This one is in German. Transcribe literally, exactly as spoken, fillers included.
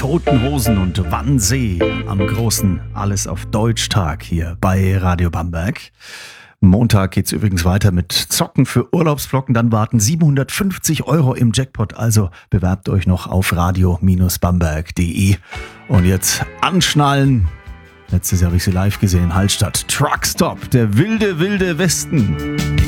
Toten Hosen und Wannsee am großen Alles auf Deutsch-Tag hier bei Radio Bamberg. Montag geht's übrigens weiter mit Zocken für Urlaubsflocken. Dann warten siebenhundertfünfzig Euro im Jackpot. Also bewerbt euch noch auf radio Bamberg punkt de. Und jetzt anschnallen. Letztes Jahr habe ich sie live gesehen in Hallstatt. Truckstop, der wilde, wilde Westen.